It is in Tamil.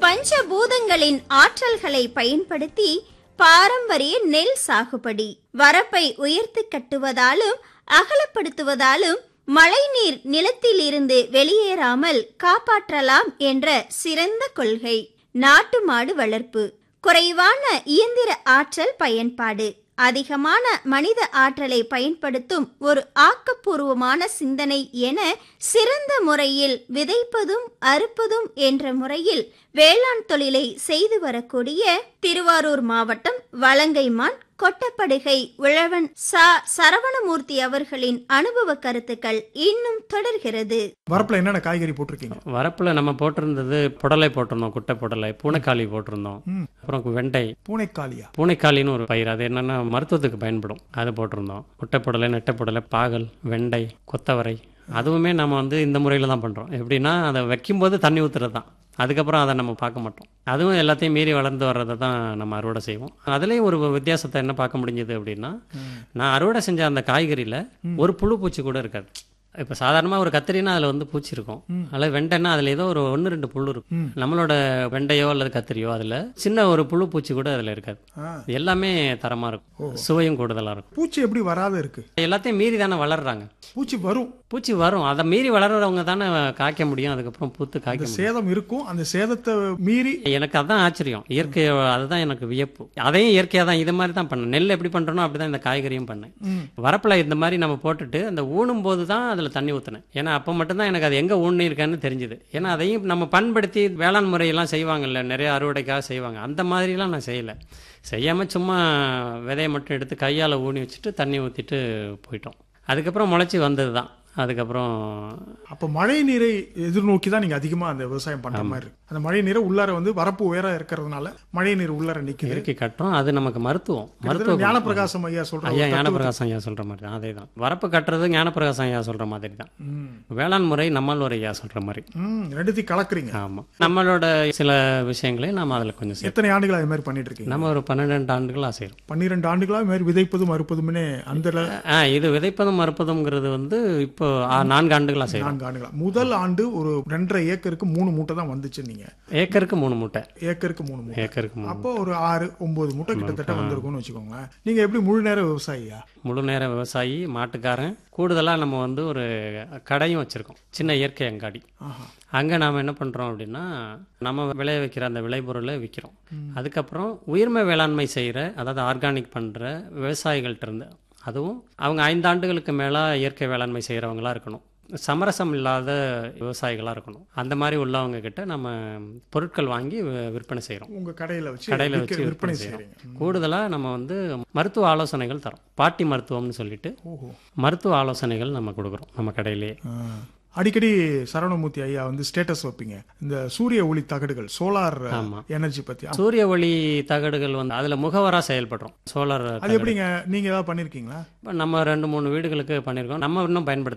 பஞ்சபூதங்களின் ஆற்றல்களை பயன்படுத்தி பாரம்பரிய நெல் சாகுபடி வரப்பை உயர்த்தி கட்டுவதாலும் அகலப்படுத்துவதாலும் மழைநீர் நிலத்தில் இருந்து வெளியேறாமல் காப்பாற்றலாம் என்ற சிறந்த கொள்கை. நாட்டு மாடு வளர்ப்பு, குறைவான இயந்திர ஆற்றல் பயன்பாடு, அதிகமான மனித ஆற்றலை பயன்படுத்தும் ஒரு ஆக்கப்பூர்வமான சிந்தனை என சிறந்த முறையில் விதைப்பதும் அறுப்பதும் என்ற முறையில் வேளாண் தொழிலை செய்து வரக்கூடிய திருவாரூர் மாவட்டம் வலங்கைமான் கொட்டப்படுகை உழவன் சரவணமூர்த்தி அவர்களின் அனுபவ கருத்துக்கள் இன்னும் தொடர்கிறது. வரப்புல என்னென்ன காய்கறி போட்டிருக்கீங்க? வரப்புல நம்ம போட்டிருந்தது புடலை போட்டிருந்தோம், குட்டை புடலை, பூனைக்காளி போட்டிருந்தோம், அப்புறம் வெண்டை. பூனைக்காளின்னு ஒரு பயிர், அது என்னன்னா மருத்துவத்துக்கு பயன்படும், அது போட்டிருந்தோம். குட்டை புடலை, நெட்டை புடலை, பாகல், வெண்டை, கொத்தவரை. அதுவுமே நம்ம இந்த முறையில் தான் பண்ணுறோம். எப்படின்னா அதை வைக்கும்போது தண்ணி ஊற்றுறது தான், அதுக்கப்புறம் அதை நம்ம பார்க்க மாட்டோம். அதுவும் எல்லாத்தையும் மீறி வளர்ந்து வர்றதை தான் நம்ம அறுவடை செய்வோம். அதுலேயும் ஒரு வித்தியாசத்தை என்ன பார்க்க முடிஞ்சது அப்படின்னா, நான் அறுவடை செஞ்ச அந்த காய்கறியில் ஒரு புழு பூச்சி கூட இருக்காது. இப்போ சாதாரணமாக ஒரு கத்திரினா அதில் பூச்சி இருக்கும், அதில் வெண்டைன்னா அதில் ஏதோ ஒரு 1-2 புழு இருக்கும். நம்மளோட வெண்டையோ அல்லது கத்திரியோ அதில் சின்ன ஒரு புழு பூச்சி கூட அதில் இருக்காது. எல்லாமே தரமாக இருக்கும், சுவையும் கூடுதலாக இருக்கும். பூச்சி எப்படி வராத இருக்கு? எல்லாத்தையும் மீறி தானே வளர்றாங்க. பூச்சி வரும், அதை மீறி வளர்றவங்க தானே காய்க்க முடியும், அதுக்கப்புறம் பூத்து காய்க்க. சேதம் இருக்கும், அந்த சேதத்தை மீறி. எனக்கு அதான் ஆச்சரியம், இயற்கை, அதுதான் எனக்கு வியப்பு. அதையும் இயற்கையாக தான் இது மாதிரி தான் பண்ணேன். நெல் எப்படி பண்ணுறனோ அப்படிதான் இந்த காய்கறியும் பண்ணேன். வரப்பில் இந்த மாதிரி நம்ம போட்டுட்டு அந்த ஊனும் போது தான் அதில் தண்ணி ஊற்றினேன். ஏன்னா அப்போ மட்டும்தான் எனக்கு அது எங்கே ஊன்னு இருக்கான்னு தெரிஞ்சுது. ஏன்னா அதையும் நம்ம பண்படுத்தி வேளாண் முறையெல்லாம் செய்வாங்கல்ல, நிறைய அறுவடைக்காக செய்வாங்க, அந்த மாதிரிலாம் நான் செய்யலை. செய்யாமல் சும்மா விதையை மட்டும் எடுத்து கையால் ஊனி வச்சுட்டு தண்ணி ஊற்றிட்டு போயிட்டோம். அதுக்கப்புறம் முளைச்சி வந்தது தான். அதுக்கப்புறம் அப்போ மழை நீரை எதிர்நோக்கி தான் நீங்கள் அதிகமாக அந்த விவசாயம் பண்ணுற மாதிரி இருக்கு. அந்த மழை நீரை உள்ளார வரப்பு உயரம் இருக்கிறதுனால மழை நீர் உள்ளார நிற்குது, இறக்கி கட்டுறோம். அது நமக்கு மருத்துவம். ஞானப்பிரகாசம் ஐயா சொல்ற ஞானப்பிரகாசம் ஐயா சொல்ற மாதிரி தான். அதே தான் வரப்பு கட்டுறது ஞானப்பிரகாசம் ஐயா சொல்ற மாதிரி தான். வேளாண் முறை நம்மளோட ஐயா சொல்ற மாதிரி ரெண்டுத்தையும் கலக்குறீங்க. ஆமாம், நம்மளோட சில விஷயங்களை நம்ம அதில் கொஞ்சம். எத்தனை ஆண்டுகள் அது மாதிரி பண்ணிட்டு இருக்கீங்க? நம்ம ஒரு 12 ஆண்டுகளாக செய்யறோம். 12 ஆண்டுகளாக இது மாதிரி விதைப்பதும் அறுப்பதுமே அந்த இது விதைப்பதும் அறுப்பதுங்கிறது இப்போ 4 ஆண்டுகளா செய்யறோம். 4 ஆண்டுகளா? முதல் ஆண்டு ஒரு 2.5 ஏக்கருக்கு 3 மூட்டை தான் வந்துச்சு. நீங்க ஏக்கருக்கு 3 மூட்டை. ஏக்கருக்கு 3 மூட்டை. அப்போ ஒரு 6-9 மூட்டை கிட்டத்தட்ட வந்திருக்கும்னு வச்சுக்கோங்க. நீங்க எப்படி முழு நேர விவசாயியா? முழு நேர விவசாயி, மாட்டுக்காரன். கூடுதலா நம்ம ஒரு கடையும் வச்சிருக்கோம், சின்ன இயற்கை அங்காடி. அங்க நாம என்ன பண்றோம் அப்படின்னா, நம்ம விளைய வைக்கிற அந்த விளைபொருளை விற்கிறோம். அதுக்கப்புறம் உயிர்மை வேளாண்மை செய்யற, அதாவது ஆர்கானிக் பண்ற விவசாயிகள்ட்ட இருந்து, அதுவும் அவங்க 5 ஆண்டுகளுக்கு மேலே இயற்கை வேளாண்மை செய்கிறவங்களா இருக்கணும், சமரசம் இல்லாத விவசாயிகளாக இருக்கணும். அந்த மாதிரி உள்ளவங்க கிட்ட நம்ம பொருட்கள் வாங்கி விற்பனை செய்கிறோம். உங்கள் கடையில் வச்சு விற்பனை செய்கிறோம். கூடுதலாக நம்ம மருத்துவ ஆலோசனைகள் தரோம். பாட்டி மருத்துவம்னு சொல்லிட்டு மருத்துவ ஆலோசனைகள் நம்ம கொடுக்குறோம் நம்ம கடையிலேயே. அடிக்கடி சரவணமூர்த்தி ஐயா ஸ்டேட்டஸ் வைப்பீங்க, இந்த சூரிய ஒளி தகடுகள், சோலார் எனர்ஜி பத்தி. சூரிய ஒளி தகடுகள் அதுல முகவரா செயல்படுறோம். சோலார் அது எப்படிங்க, நீங்க ஏதாவது பண்ணிருக்கீங்களா? நம்ம 2-3 வீடுகளுக்கு பண்ணிருக்கோம். நம்ம இன்னும் பயன்படுத்த